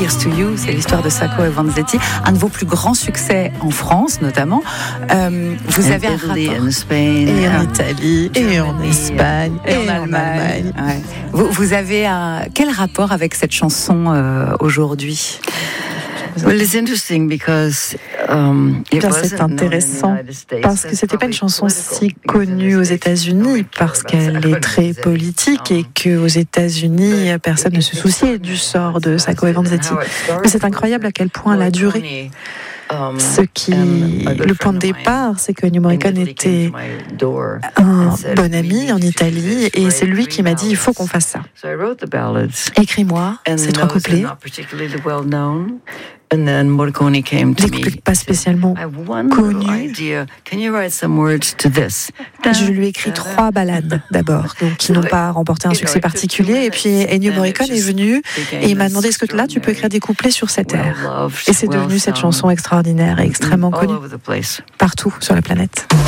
Here's to You, c'est l'histoire de Sacco et Vanzetti, un de vos plus grands succès en France notamment. Vous avez un rapport et en Italie, et en Espagne, et en Allemagne. Ouais. Vous avez quel rapport avec cette chanson aujourd'hui? Well, it's interesting because, c'est intéressant parce que c'était pas une chanson si connue aux États-Unis, parce qu'elle est très politique et qu'aux États-Unis personne ne se souciait du sort de Sacco et Vanzetti. Mais c'est incroyable à quel point elle a duré. Le point de départ, c'est que Ennio Morricone était un bon ami en Italie et c'est lui qui m'a dit il faut qu'on fasse ça. Écris-moi ces 3 couplets. Des couplets pas spécialement connus. Je lui ai écrit 3 ballades d'abord, donc qui n'ont pas remporté un succès particulier. Et puis Ennio Morricone est venu et il m'a demandé est-ce que là tu peux écrire des couplets sur cet air. Et c'est devenu cette chanson extraordinaire et extrêmement connue partout sur la planète.